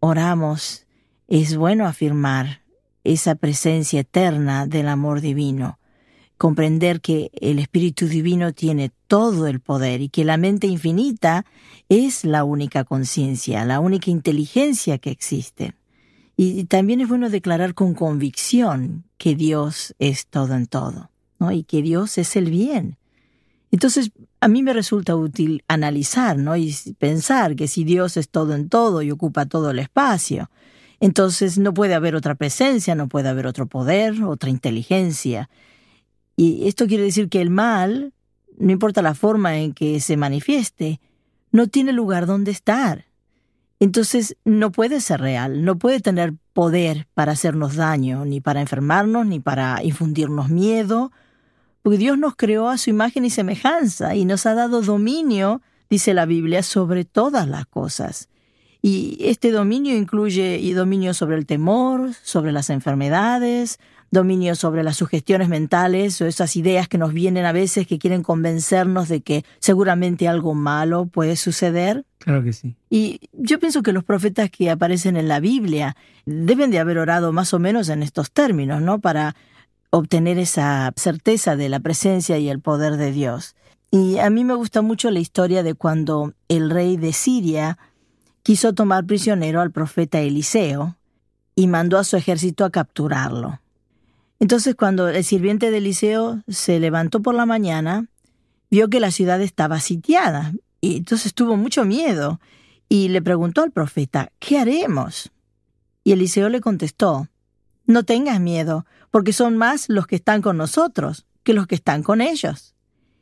oramos, es bueno afirmar esa presencia eterna del amor divino, comprender que el Espíritu Divino tiene todo el poder y que la mente infinita es la única conciencia, la única inteligencia que existe. Y también es bueno declarar con convicción que Dios es todo en todo, ¿no? Y que Dios es el bien. Entonces, a mí me resulta útil analizar, ¿no? Y pensar que si Dios es todo en todo y ocupa todo el espacio, entonces no puede haber otra presencia, no puede haber otro poder, otra inteligencia. Y esto quiere decir que el mal, no importa la forma en que se manifieste, no tiene lugar donde estar. Entonces no puede ser real, no puede tener poder para hacernos daño, ni para enfermarnos, ni para infundirnos miedo, porque Dios nos creó a su imagen y semejanza y nos ha dado dominio, dice la Biblia, sobre todas las cosas. Y este dominio incluye dominio sobre el temor, sobre las enfermedades, dominio sobre las sugestiones mentales o esas ideas que nos vienen a veces que quieren convencernos de que seguramente algo malo puede suceder. Claro que sí. Y yo pienso que los profetas que aparecen en la Biblia deben de haber orado más o menos en estos términos, ¿no? Para obtener esa certeza de la presencia y el poder de Dios. Y a mí me gusta mucho la historia de cuando el rey de Siria quiso tomar prisionero al profeta Eliseo y mandó a su ejército a capturarlo. Entonces, cuando el sirviente de Eliseo se levantó por la mañana, vio que la ciudad estaba sitiada, y entonces tuvo mucho miedo, y le preguntó al profeta, ¿qué haremos? Y Eliseo le contestó, no tengas miedo, porque son más los que están con nosotros que los que están con ellos.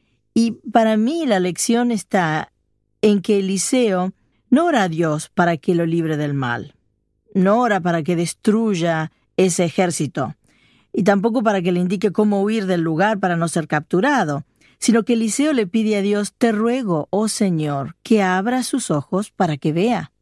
Y para mí la lección está en que Eliseo no ora a Dios para que lo libre del mal, no ora para que destruya ese ejército, y tampoco para que le indique cómo huir del lugar para no ser capturado, sino que Eliseo le pide a Dios, te ruego, oh Señor, que abra sus ojos para que vea.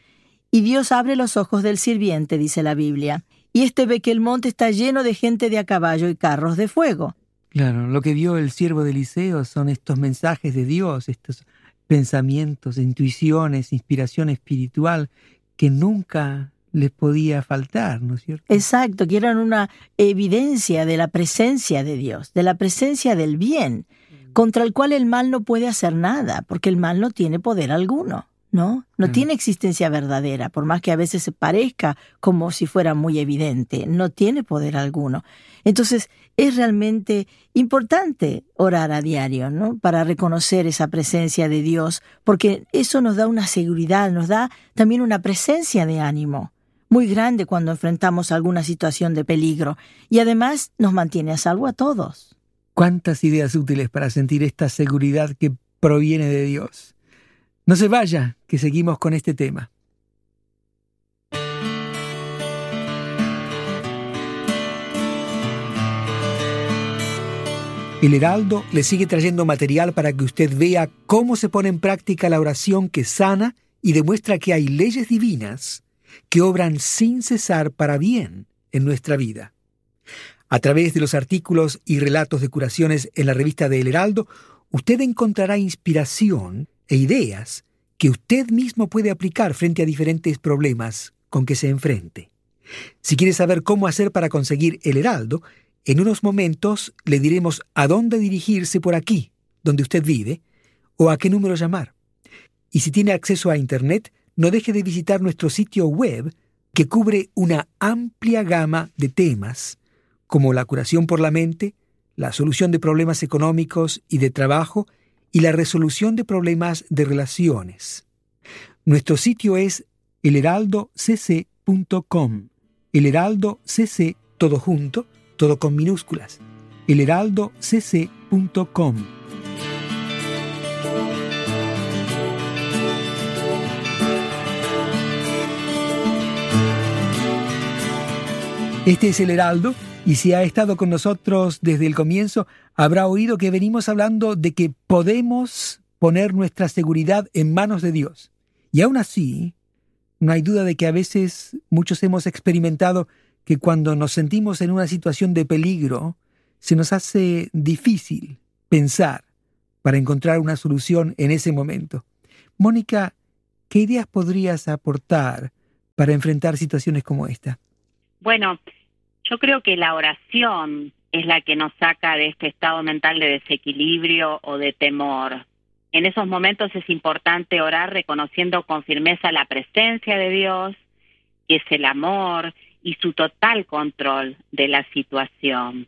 Y Dios abre los ojos del sirviente, dice la Biblia, y éste ve que el monte está lleno de gente de a caballo y carros de fuego. Claro, lo que vio el siervo de Eliseo son estos mensajes de Dios, estos pensamientos, intuiciones, inspiración espiritual que nunca les podía faltar, ¿no es cierto? Exacto, que eran una evidencia de la presencia de Dios, de la presencia del bien, contra el cual el mal no puede hacer nada, porque el mal no tiene poder alguno, ¿no? No tiene existencia verdadera, por más que a veces se parezca como si fuera muy evidente, no tiene poder alguno. Entonces, es realmente importante orar a diario, ¿no? Para reconocer esa presencia de Dios, porque eso nos da una seguridad, nos da también una presencia de ánimo muy grande cuando enfrentamos alguna situación de peligro, y además nos mantiene a salvo a todos. Cuántas ideas útiles para sentir esta seguridad que proviene de Dios. No se vaya, que seguimos con este tema. El Heraldo le sigue trayendo material para que usted vea cómo se pone en práctica la oración que sana y demuestra que hay leyes divinas que obran sin cesar para bien en nuestra vida. A través de los artículos y relatos de curaciones en la revista de El Heraldo, usted encontrará inspiración e ideas que usted mismo puede aplicar frente a diferentes problemas con que se enfrente. Si quiere saber cómo hacer para conseguir El Heraldo, en unos momentos le diremos a dónde dirigirse por aquí, donde usted vive, o a qué número llamar. Y si tiene acceso a Internet, no deje de visitar nuestro sitio web que cubre una amplia gama de temas, como la curación por la mente, la solución de problemas económicos y de trabajo y la resolución de problemas de relaciones. Nuestro sitio es elheraldocc.com. El Heraldo CC, todo junto, todo con minúsculas. elheraldocc.com. Este es El Heraldo, y si ha estado con nosotros desde el comienzo, habrá oído que venimos hablando de que podemos poner nuestra seguridad en manos de Dios. Y aún así, no hay duda de que a veces muchos hemos experimentado que cuando nos sentimos en una situación de peligro, se nos hace difícil pensar para encontrar una solución en ese momento. Mónica, ¿qué ideas podrías aportar para enfrentar situaciones como esta? Bueno, yo creo que la oración es la que nos saca de este estado mental de desequilibrio o de temor. En esos momentos es importante orar reconociendo con firmeza la presencia de Dios, que es el amor y su total control de la situación.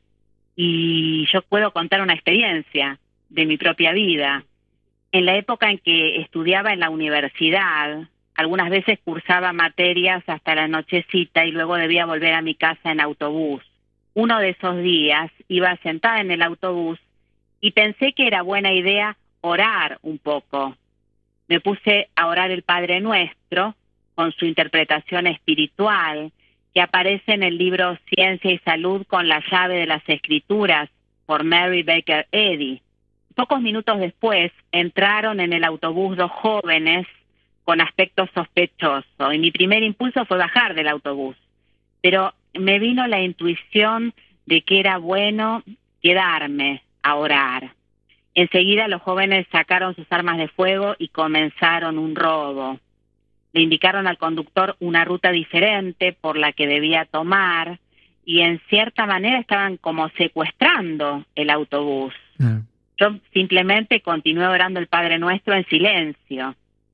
Y yo puedo contar una experiencia de mi propia vida. En la época en que estudiaba en la universidad, algunas veces cursaba materias hasta la nochecita y luego debía volver a mi casa en autobús. Uno de esos días iba sentada en el autobús y pensé que era buena idea orar un poco. Me puse a orar el Padre Nuestro con su interpretación espiritual que aparece en el libro Ciencia y Salud con la llave de las Escrituras por Mary Baker Eddy. Pocos minutos después entraron en el autobús dos jóvenes con aspecto sospechoso y mi primer impulso fue bajar del autobús. Pero me vino la intuición de que era bueno quedarme a orar. Enseguida los jóvenes sacaron sus armas de fuego y comenzaron un robo. Le indicaron al conductor una ruta diferente por la que debía tomar y en cierta manera estaban como secuestrando el autobús. Yo simplemente continué orando el Padre Nuestro en silencio.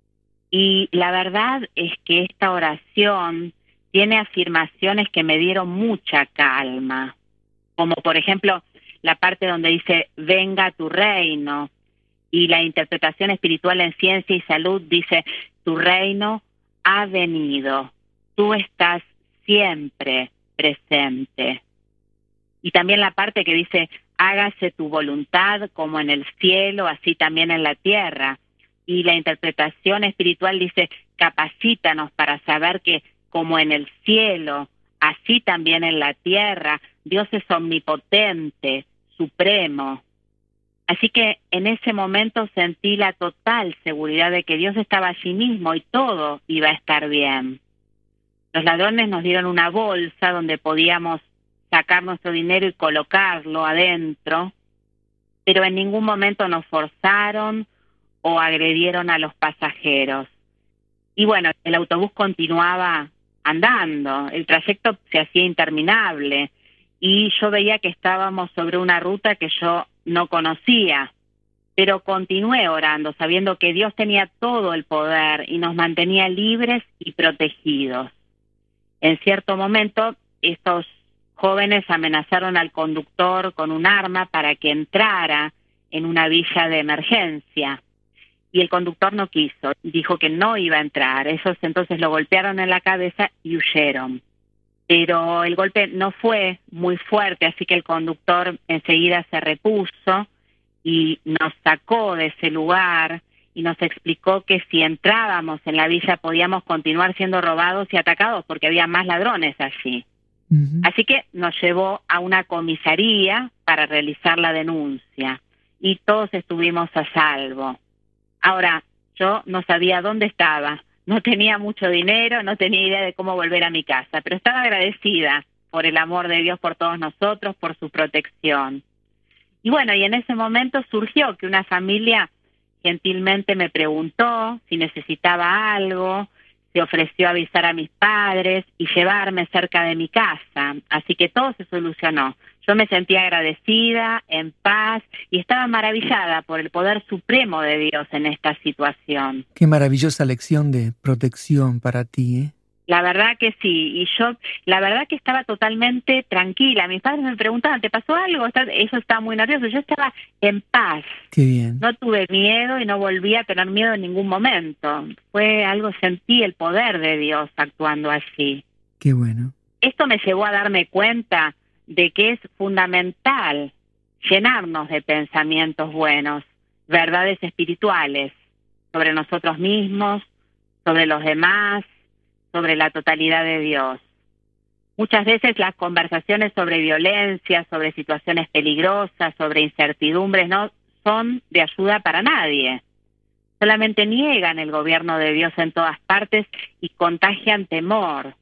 Y la verdad es que esta oración tiene afirmaciones que me dieron mucha calma, como por ejemplo la parte donde dice, venga tu reino, y la interpretación espiritual en Ciencia y Salud dice, tu reino ha venido, tú estás siempre presente. Y también la parte que dice, hágase tu voluntad como en el cielo, así también en la tierra. Y la interpretación espiritual dice, capacítanos para saber que como en el cielo, así también en la tierra, Dios es omnipotente, supremo. Así que en ese momento sentí la total seguridad de que Dios estaba allí mismo y todo iba a estar bien. Los ladrones nos dieron una bolsa donde podíamos sacar nuestro dinero y colocarlo adentro, pero en ningún momento nos forzaron o agredieron a los pasajeros. Y bueno, el autobús continuaba andando, el trayecto se hacía interminable y yo veía que estábamos sobre una ruta que yo no conocía, pero continué orando, sabiendo que Dios tenía todo el poder y nos mantenía libres y protegidos. En cierto momento, estos jóvenes amenazaron al conductor con un arma para que entrara en una villa de emergencia. Y el conductor no quiso, dijo que no iba a entrar. Ellos entonces lo golpearon en la cabeza y huyeron. Pero el golpe no fue muy fuerte, así que el conductor enseguida se repuso y nos sacó de ese lugar y nos explicó que si entrábamos en la villa podíamos continuar siendo robados y atacados porque había más ladrones allí. Así que nos llevó a una comisaría para realizar la denuncia y todos estuvimos a salvo. Ahora, yo no sabía dónde estaba, no tenía mucho dinero, no tenía idea de cómo volver a mi casa, pero estaba agradecida por el amor de Dios por todos nosotros, por su protección. Y bueno, y en ese momento surgió que una familia gentilmente me preguntó si necesitaba algo, se ofreció a avisar a mis padres y llevarme cerca de mi casa, así que todo se solucionó. Yo me sentía agradecida, en paz, y estaba maravillada por el poder supremo de Dios en esta situación. Qué maravillosa lección de protección para ti, ¿eh? La verdad que sí, y yo, la verdad que estaba totalmente tranquila. Mis padres me preguntaban, ¿te pasó algo? Eso estaba muy nervioso. Yo estaba en paz. Qué bien. No tuve miedo y no volví a tener miedo en ningún momento. Fue algo, sentí el poder de Dios actuando así. Qué bueno. Esto me llevó a darme cuenta de que es fundamental llenarnos de pensamientos buenos, verdades espirituales sobre nosotros mismos, sobre los demás, sobre la totalidad de Dios. Muchas veces las conversaciones sobre violencia, sobre situaciones peligrosas, sobre incertidumbres no son de ayuda para nadie. Solamente niegan el gobierno de Dios en todas partes y contagian temor.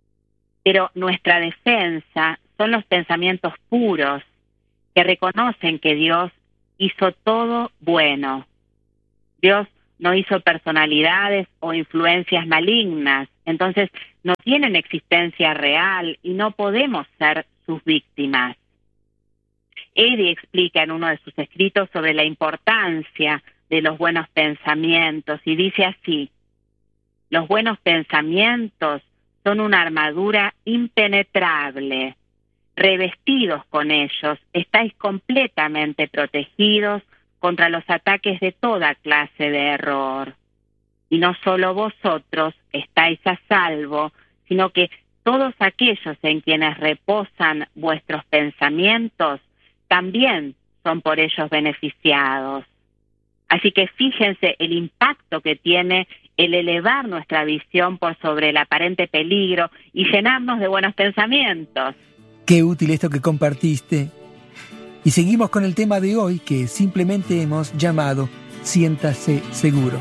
Pero nuestra defensa son los pensamientos puros que reconocen que Dios hizo todo bueno. Dios no hizo personalidades o influencias malignas, Entonces no tienen existencia real y no podemos ser sus víctimas. Eddie explica en uno de sus escritos sobre la importancia de los buenos pensamientos y dice así: los buenos pensamientos son una armadura impenetrable. Revestidos con ellos, estáis completamente protegidos contra los ataques de toda clase de error. Y no solo vosotros estáis a salvo, sino que todos aquellos en quienes reposan vuestros pensamientos también son por ellos beneficiados. Así que fíjense el impacto que tiene el elevar nuestra visión por sobre el aparente peligro y llenarnos de buenos pensamientos. Qué útil esto que compartiste. Y seguimos con el tema de hoy que simplemente hemos llamado Siéntase seguro.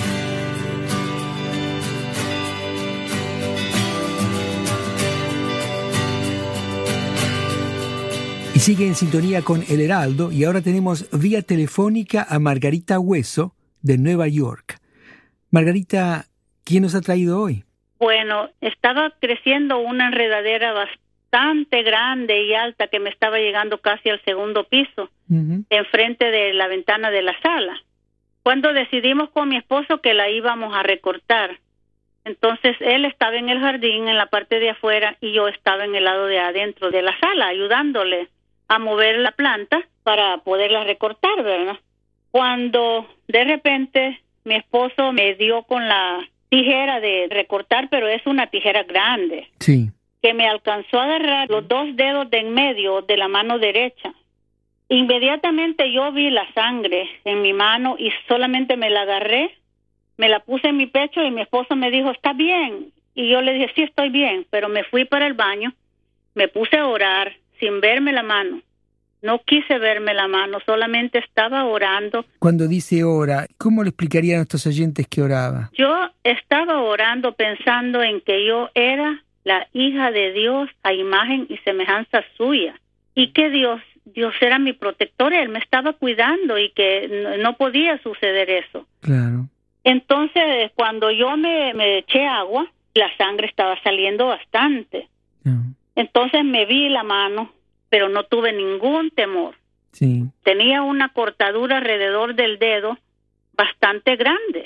Y sigue en sintonía con El Heraldo y ahora tenemos vía telefónica a Margarita Hueso de Nueva York. Margarita, ¿quién nos ha traído hoy? Bueno, estaba creciendo una enredadera bastante grande y alta que me estaba llegando casi al segundo piso, enfrente de la ventana de la sala. Cuando decidimos con mi esposo que la íbamos a recortar, entonces él estaba en el jardín, en la parte de afuera, y yo estaba en el lado de adentro de la sala, ayudándole a mover la planta para poderla recortar, ¿verdad? Cuando de repente mi esposo me dio con la tijera de recortar, pero es una tijera grande. Sí. Que me alcanzó a agarrar los 2 dedos de en medio de la mano derecha. Inmediatamente yo vi la sangre en mi mano y solamente me la agarré, me la puse en mi pecho y mi esposo me dijo, ¿está bien? Y yo le dije, sí, estoy bien, pero me fui para el baño, me puse a orar sin verme la mano. No quise verme la mano, solamente estaba orando. Cuando dice ora, ¿cómo le explicarían a nuestros oyentes que oraba? Yo estaba orando pensando en que yo era la hija de Dios a imagen y semejanza suya, y que Dios era mi protector, Él me estaba cuidando y que no podía suceder eso. Claro. Entonces, cuando yo me eché agua, la sangre estaba saliendo bastante. Entonces me vi la mano, pero no tuve ningún temor. Sí. Tenía una cortadura alrededor del dedo bastante grande,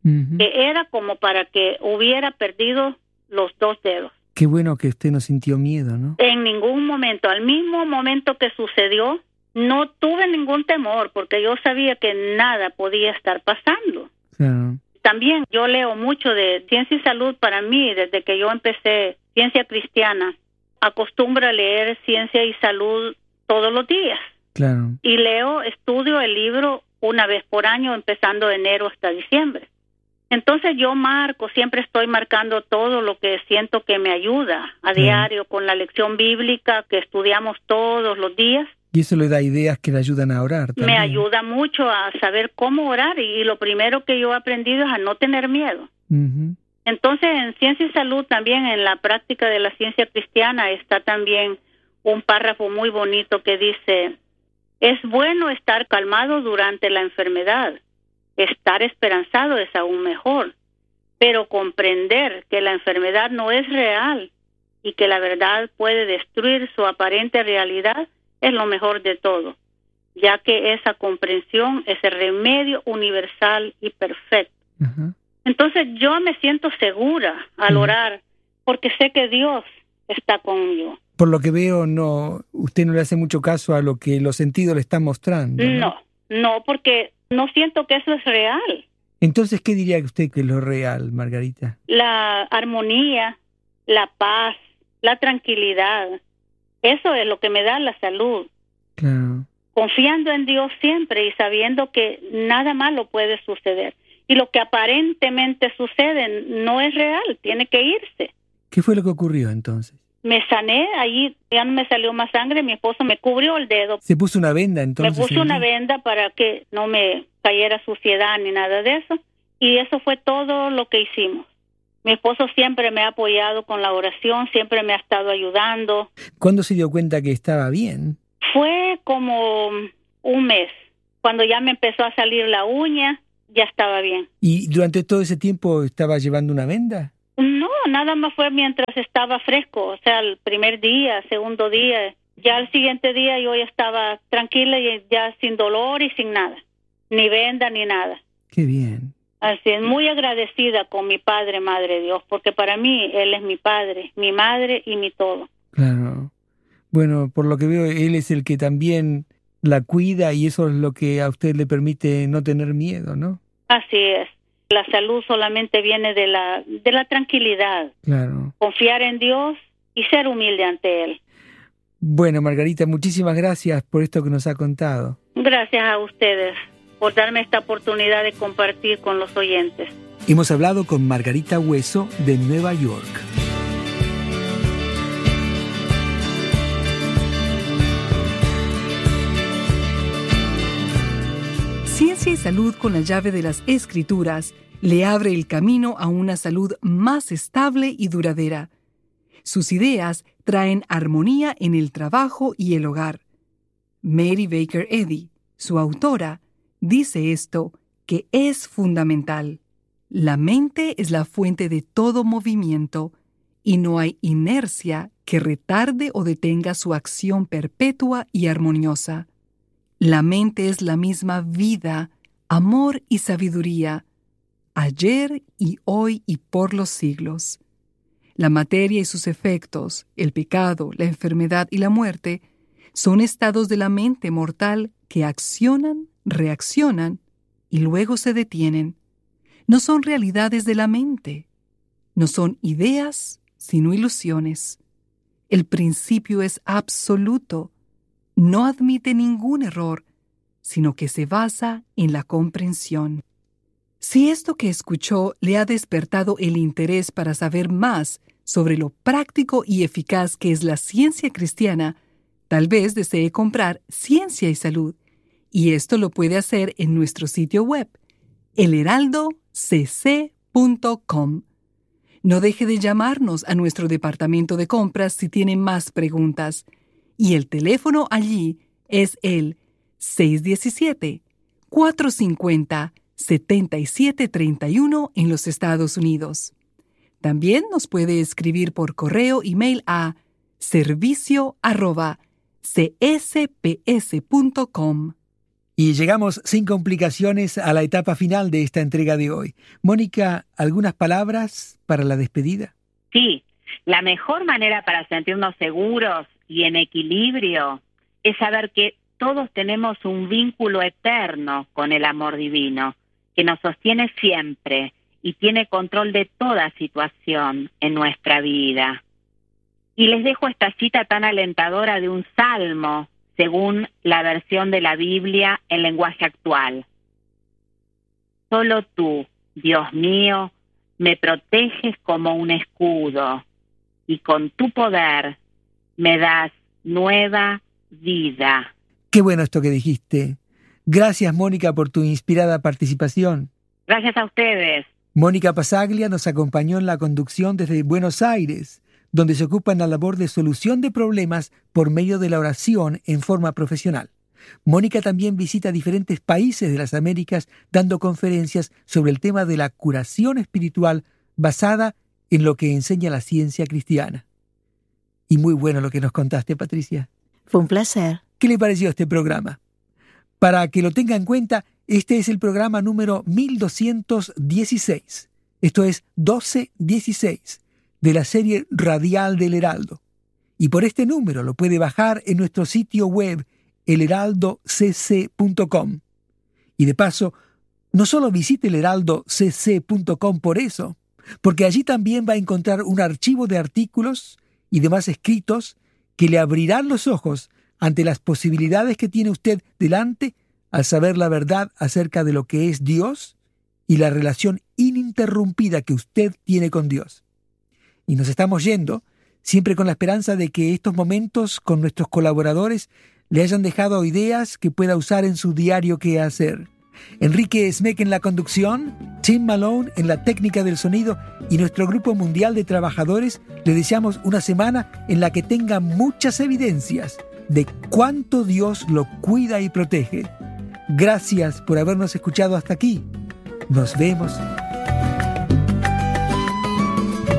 que era como para que hubiera perdido los 2 dedos. Qué bueno que usted no sintió miedo, ¿no? En ningún momento. Al mismo momento que sucedió, no tuve ningún temor, porque yo sabía que nada podía estar pasando. Claro. También yo leo mucho de ciencia y salud. Para mí, desde que yo empecé ciencia cristiana, acostumbro a leer ciencia y salud todos los días. Claro. Y estudio el libro una vez por año, empezando de enero hasta diciembre. Entonces yo siempre estoy marcando todo lo que siento que me ayuda a diario con la lección bíblica que estudiamos todos los días. Y eso le da ideas que le ayudan a orar también. Me ayuda mucho a saber cómo orar y lo primero que yo he aprendido es a no tener miedo. Entonces en ciencia y salud también, en la práctica de la ciencia cristiana, está también un párrafo muy bonito que dice: es bueno estar calmado durante la enfermedad. Estar esperanzado es aún mejor, pero comprender que la enfermedad no es real y que la verdad puede destruir su aparente realidad es lo mejor de todo, ya que esa comprensión es el remedio universal y perfecto. Entonces yo me siento segura al orar porque sé que Dios está conmigo. Por lo que veo, usted no le hace mucho caso a lo que los sentidos le están mostrando, ¿no? No, porque no siento que eso es real. Entonces, ¿qué diría usted que es lo real, Margarita? La armonía, la paz, la tranquilidad. Eso es lo que me da la salud. Claro. Confiando en Dios siempre y sabiendo que nada malo puede suceder. Y lo que aparentemente sucede no es real, tiene que irse. ¿Qué fue lo que ocurrió entonces? Me sané, ahí ya no me salió más sangre, mi esposo me cubrió el dedo. ¿Se puso una venda entonces? Me puso una venda para que no me cayera suciedad ni nada de eso, y eso fue todo lo que hicimos. Mi esposo siempre me ha apoyado con la oración, siempre me ha estado ayudando. ¿Cuándo se dio cuenta que estaba bien? Fue como un mes. Cuando ya me empezó a salir la uña, ya estaba bien. ¿Y durante todo ese tiempo estaba llevando una venda? No, nada más fue mientras estaba fresco, o sea, el primer día, segundo día. Ya el siguiente día yo ya estaba tranquila y ya sin dolor y sin nada, ni venda ni nada. Qué bien. Así es, muy agradecida con mi Padre, Madre Dios, porque para mí Él es mi Padre, mi Madre y mi todo. Claro. Bueno, por lo que veo, Él es el que también la cuida y eso es lo que a usted le permite no tener miedo, ¿no? Así es. La salud solamente viene de la tranquilidad. Claro. Confiar en Dios y ser humilde ante Él. Bueno, Margarita, muchísimas gracias por esto que nos ha contado. Gracias a ustedes por darme esta oportunidad de compartir con los oyentes. Hemos hablado con Margarita Hueso de Nueva York. Ciencia y Salud con la llave de las Escrituras le abre el camino a una salud más estable y duradera. Sus ideas traen armonía en el trabajo y el hogar. Mary Baker Eddy, su autora, dice esto, que es fundamental. La mente es la fuente de todo movimiento y no hay inercia que retarde o detenga su acción perpetua y armoniosa. La mente es la misma vida, amor y sabiduría, ayer y hoy y por los siglos. La materia y sus efectos, el pecado, la enfermedad y la muerte, son estados de la mente mortal que accionan, reaccionan y luego se detienen. No son realidades de la mente. No son ideas, sino ilusiones. El principio es absoluto. No admite ningún error, sino que se basa en la comprensión. Si esto que escuchó le ha despertado el interés para saber más sobre lo práctico y eficaz que es la ciencia cristiana, tal vez desee comprar Ciencia y Salud, y esto lo puede hacer en nuestro sitio web, elheraldocc.com. No deje de llamarnos a nuestro departamento de compras si tiene más preguntas, y el teléfono allí es el 617-450-7731 en los Estados Unidos. También nos puede escribir por correo email a servicio@csps.com. Y llegamos sin complicaciones a la etapa final de esta entrega de hoy. Mónica, ¿algunas palabras para la despedida? Sí, la mejor manera para sentirnos seguros y en equilibrio es saber que todos tenemos un vínculo eterno con el amor divino, que nos sostiene siempre y tiene control de toda situación en nuestra vida. Y les dejo esta cita tan alentadora de un salmo, según la versión de la Biblia en lenguaje actual. Solo tú, Dios mío, me proteges como un escudo, y con tu poder me das nueva vida. Qué bueno esto que dijiste. Gracias, Mónica, por tu inspirada participación. Gracias a ustedes. Mónica Pasaglia nos acompañó en la conducción desde Buenos Aires, donde se ocupa en la labor de solución de problemas por medio de la oración en forma profesional. Mónica también visita diferentes países de las Américas dando conferencias sobre el tema de la curación espiritual basada en lo que enseña la ciencia cristiana. Y muy bueno lo que nos contaste, Patricia. Fue un placer. ¿Qué le pareció este programa? Para que lo tenga en cuenta, este es el programa número 1216. Esto es 1216 de la serie radial del Heraldo. Y por este número lo puede bajar en nuestro sitio web, elheraldocc.com. Y de paso, no solo visite elheraldocc.com por eso, porque allí también va a encontrar un archivo de artículos y demás escritos que le abrirán los ojos ante las posibilidades que tiene usted delante al saber la verdad acerca de lo que es Dios y la relación ininterrumpida que usted tiene con Dios. Y nos estamos yendo, siempre con la esperanza de que estos momentos con nuestros colaboradores le hayan dejado ideas que pueda usar en su diario quehacer. Enrique Smeck en la conducción, Tim Malone en la técnica del sonido y nuestro grupo mundial de trabajadores le deseamos una semana en la que tenga muchas evidencias de cuánto Dios lo cuida y protege. Gracias por habernos escuchado hasta aquí. Nos vemos.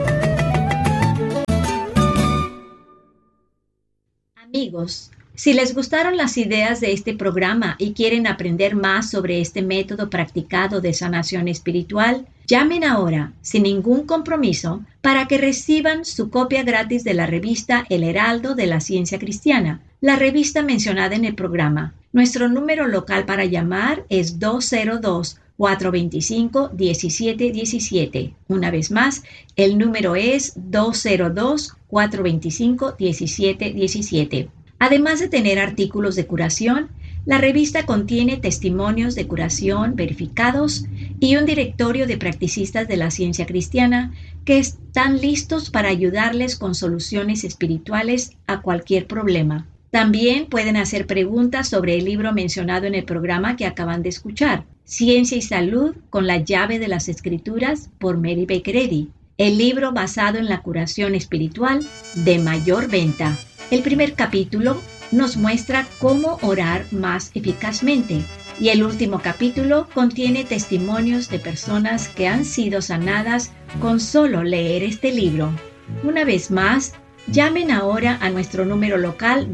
Amigos, si les gustaron las ideas de este programa y quieren aprender más sobre este método practicado de sanación espiritual, llamen ahora, sin ningún compromiso, para que reciban su copia gratis de la revista El Heraldo de la Ciencia Cristiana, la revista mencionada en el programa. Nuestro número local para llamar es 202-425-1717. Una vez más, el número es 202-425-1717. Además de tener artículos de curación, la revista contiene testimonios de curación verificados y un directorio de practicistas de la ciencia cristiana que están listos para ayudarles con soluciones espirituales a cualquier problema. También pueden hacer preguntas sobre el libro mencionado en el programa que acaban de escuchar, Ciencia y Salud con la llave de las Escrituras por Mary Baker Eddy, el libro basado en la curación espiritual de mayor venta. El primer capítulo nos muestra cómo orar más eficazmente y el último capítulo contiene testimonios de personas que han sido sanadas con solo leer este libro. Una vez más, llamen ahora a nuestro número local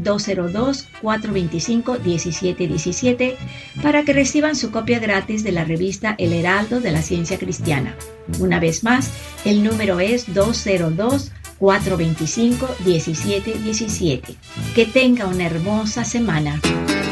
202-425-1717 para que reciban su copia gratis de la revista El Heraldo de la Ciencia Cristiana. Una vez más, el número es 202-425-1717. Que tenga una hermosa semana.